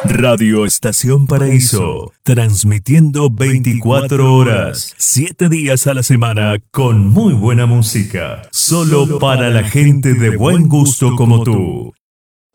Radio Estación Paraíso, transmitiendo 24 horas, 7 días a la semana, con muy buena música, solo para la gente de buen gusto como tú.